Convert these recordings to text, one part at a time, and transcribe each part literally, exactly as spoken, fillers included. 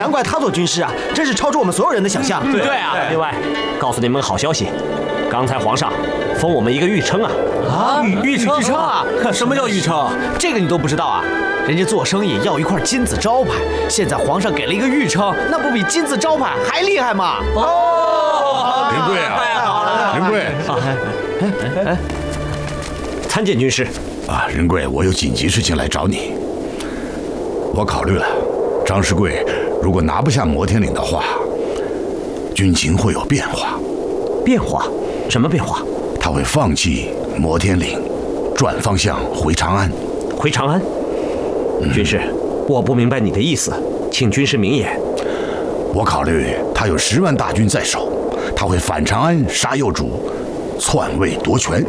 难怪他做军师啊，真是超出我们所有人的想象。 对对啊。另外，告诉你们个好消息，刚才皇上封我们一个御称啊。 啊，御称御称啊！ 什么叫御称？ 这个你都不知道啊？人家做生意要一块金字招牌，现在皇上给了一个御称，那不比金字招牌还厉害吗？ 哦，仁贵啊， 太好了， 仁贵。 哎哎，参见军师。 啊，仁贵，我有紧急事情来找你。我考虑了，张世贵如果拿不下摩天岭的话，军情会有变化。 变化？什么变化？ 他会放弃摩天岭，转方向回长安。 回长安？嗯、军师，我不明白你的意思，请军师明言。 我考虑他有十万大军在手，他会反长安杀幼主，篡位夺权。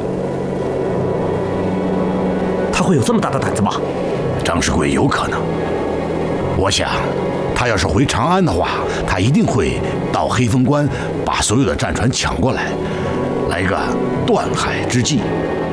他会有这么大的胆子吗？ 张世贵有可能。我想，他要是回长安的话，他一定会到黑风关把所有的战船抢过来，来一个断海之计。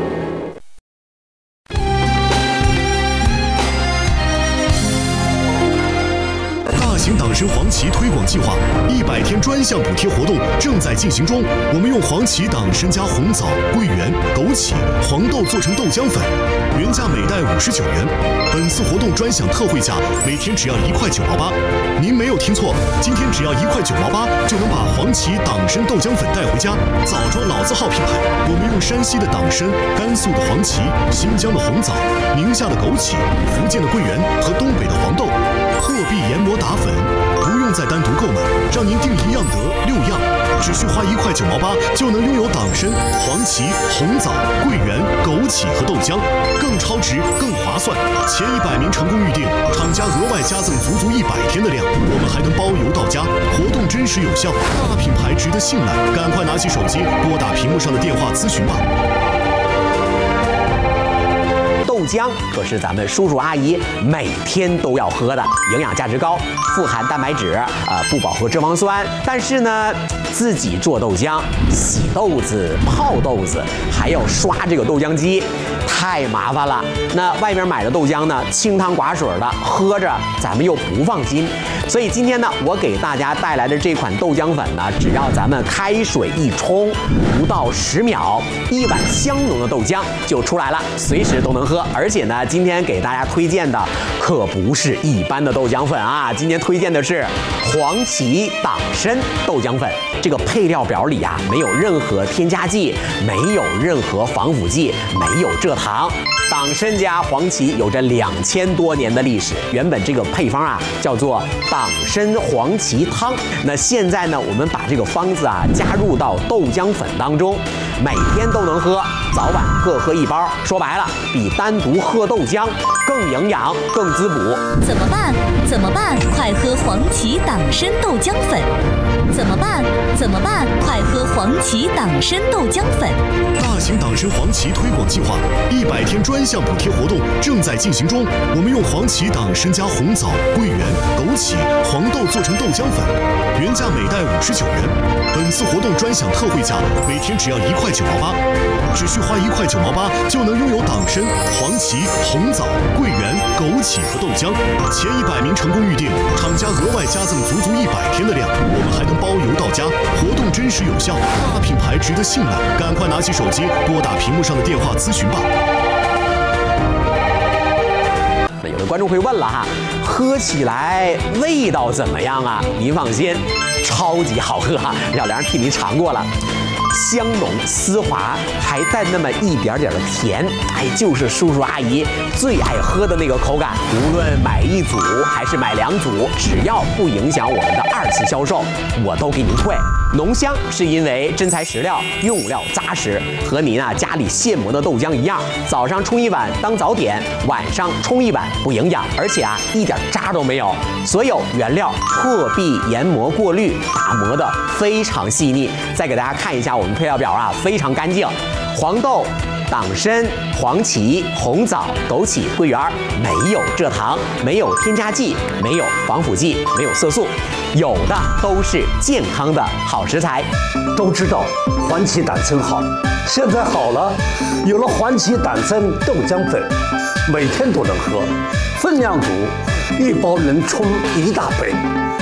大型党参黄芪推广计划一百天专项补贴活动正在进行中。我们用黄芪、党参加红枣、桂圆、枸杞、黄豆做成豆浆粉，原价每袋五十九元。本次活动专享特惠价，每天只要一块九毛八。您没有听错，今天只要一块九毛八就能把黄芪、党参豆浆粉带回家。枣庄老字号品牌，我们用山西的党参、甘肃的黄芪、新疆的红枣、宁夏的枸杞、福建的桂圆和东北的黄豆，货币研磨打粉。不用再单独购买，让您订一样得六样，只需花一块九毛八就能拥有党参、黄芪、红枣、桂圆、枸杞和豆浆，更超值、更划算。前一百名成功预订，厂家额外加赠足足一百天的量，我们还能包邮到家。活动真实有效，大品牌值得信赖，赶快拿起手机拨打屏幕上的电话咨询吧。 豆浆可是咱们叔叔阿姨每天都要喝的，营养价值高，富含蛋白质，呃，不饱和脂肪酸。但是呢，自己做豆浆，洗豆子、泡豆子，还要刷这个豆浆机，太麻烦了。那外边买的豆浆呢，清汤寡水的，喝着咱们又不放心。所以今天呢，我给大家带来的这款豆浆粉呢，只要咱们开水一冲，不到十秒，一碗香浓的豆浆就出来了，随时都能喝。而且呢，今天给大家推荐的可不是一般的豆浆粉啊，今天推荐的是黄芪党参豆浆粉。这个配料表里啊，没有任何添加剂，没有任何防腐剂，没有蔗糖。党参加黄芪有着两千多年的历史，原本这个配方啊叫做党参黄芪汤。那现在呢，我们把这个方子啊加入到豆浆粉当中，每天都能喝，早晚各喝一包。说白了，比单独喝豆浆更营养、更滋补。 怎么办？怎么办？快喝黄芪党参豆浆粉！怎么办？怎么办？快喝黄芪党参豆浆粉！ 大型党参黄芪推广计划一百天专项补贴活动正在进行中。我们用黄芪、党参加红枣、桂圆、枸杞、黄豆做成豆浆粉，原价每袋五十九元。本次活动专享特惠价，每天只要一块九毛八，只需花一块九毛八就能拥有党参、黄芪、红枣、桂圆、枸杞和豆浆。前一百名成功预订，厂家额外加赠足足一百天的量，我们还能包邮到家。活动真实有效，大品牌值得信赖，赶快拿起手机拨打屏幕上的电话咨询吧。 那有的观众会问了哈，喝起来味道怎么样啊？您放心，超级好喝哈，小梁替您尝过了。香浓丝滑，还带那么一点点的甜，哎，就是叔叔阿姨最爱喝的那个口感。无论买一组还是买两组，只要不影响我们的二次销售，我都给您退。浓香是因为真材实料，用料扎实，和您啊家里现磨的豆浆一样，早上冲一碗当早点，晚上冲一碗不营养，而且啊一点渣都没有。所有原料特必研磨过滤，打磨的非常细腻。再给大家看一下我们配料表啊，非常干净，黄豆、党参、黄芪、红枣、枸杞、桂圆，没有蔗糖，没有添加剂，没有防腐剂，没有色素，有的都是健康的好食材。 都知道黄芪党参好，现在好了，有了黄芪党参豆浆粉，每天都能喝，分量足，一包能冲一大杯。